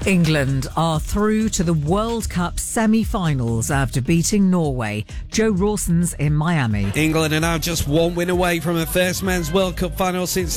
England are through to the World Cup semi-finals after beating Norway. Joe Rawson's in Miami. England are now just one win away from a first men's World Cup final since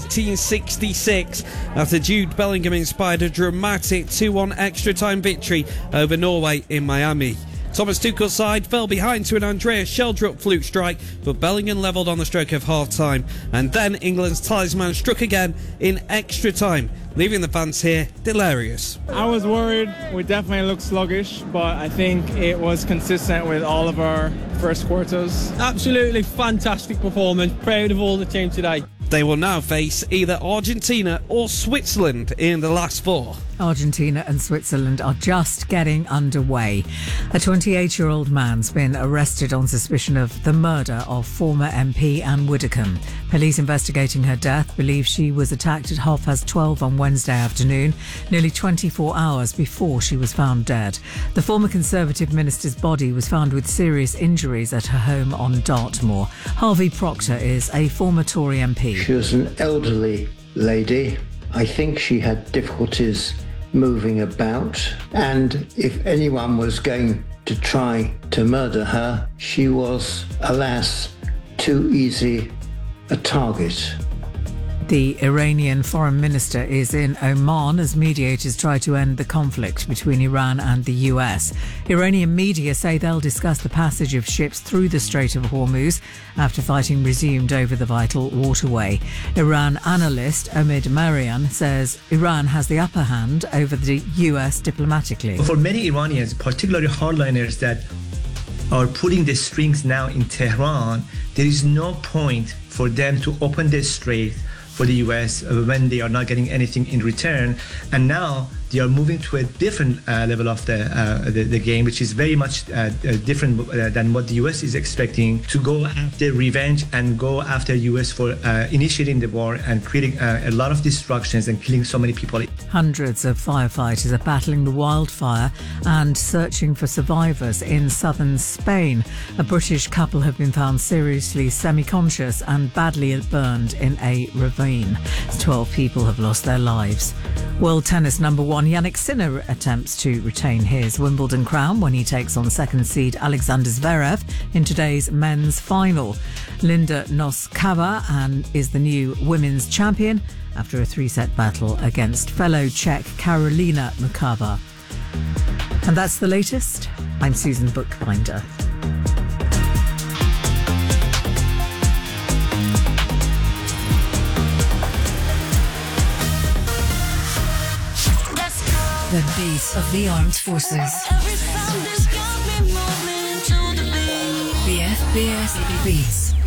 1966 after Jude Bellingham inspired a dramatic 2-1 extra-time victory over Norway in Miami. Thomas Tuchel's side fell behind to an Andreas Sheldrup fluke strike, but Bellingham levelled on the stroke of half-time. And then England's talisman struck again in extra time, leaving the fans here delirious. I was worried. We definitely looked sluggish, but I think it was consistent with all of our first quarters. Absolutely fantastic performance. Proud of all the team today. They will now face either Argentina or Switzerland in the last four. Argentina and Switzerland are just getting underway. A 28-year-old man's been arrested on suspicion of the murder of former MP Anne Widdecombe. Police investigating her death believe she was attacked at 12:30 on Wednesday afternoon, nearly 24 hours before she was found dead. The former Conservative minister's body was found with serious injuries at her home on Dartmoor. Harvey Proctor is a former Tory MP. She was an elderly lady. I think she had difficulties moving about, and if anyone was going to try to murder her, she was, alas, too easy a target. The Iranian foreign minister is in Oman as mediators try to end the conflict between Iran and the US. Iranian media say they'll discuss the passage of ships through the Strait of Hormuz after fighting resumed over the vital waterway. Iran analyst Omid Marian says Iran has the upper hand over the US diplomatically. For many Iranians, particularly hardliners that are pulling the strings now in Tehran, there is no point for them to open the strait for the US when they are not getting anything in return. And now they are moving to a different level of the game, which is very much different than what the US is expecting, to go after revenge and go after US for initiating the war and creating a lot of destructions and killing so many people. Hundreds of firefighters are battling the wildfire and searching for survivors in southern Spain. A British couple have been found seriously semi-conscious and badly burned in a ravine. 12 people have lost their lives. World tennis number one Jannik Sinner attempts to retain his Wimbledon crown when he takes on second seed Alexander Zverev in today's men's final. Linda Noskova is the new women's champion after a 3-set battle against fellow Czech Karolina Muchova. And that's the latest. I'm Susan Bookbinder. The beat of the armed forces. BFBS Beats.